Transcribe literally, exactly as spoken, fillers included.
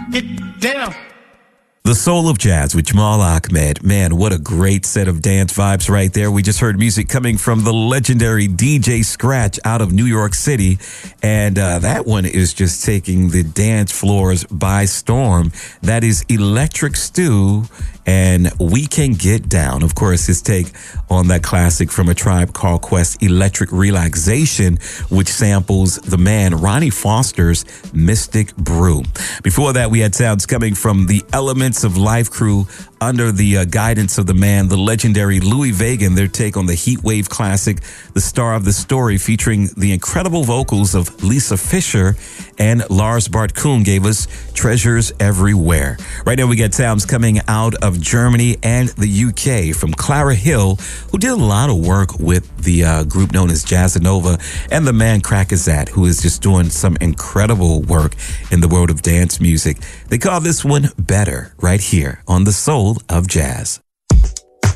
Get down. The Soul of Jazz with Jamal Ahmed. Man, what a great set of dance vibes right there. We just heard music coming from the legendary D J Scratch out of New York City. And uh, that one is just taking the dance floors by storm. That is Electric Stew and We Can Get Down. Of course, his take on that classic from A Tribe Called Quest, Electric Relaxation, which samples the man Ronnie Foster's Mystic Brew. Before that, we had sounds coming from the Elements of Life crew under the uh, guidance of the man, the legendary Louis Vega, and their take on the Heatwave classic, The Star of the Story, featuring the incredible vocals of Lisa Fischer, and Lars Bartkuhn gave us Treasures Everywhere. Right now we get sounds coming out of Germany and the U K from Clara Hill, who did a lot of work with the uh, group known as Jazzanova, and the man Krakazat, who is just doing some incredible work in the world of dance music. They call this one Better right here on The Soul of Jazz.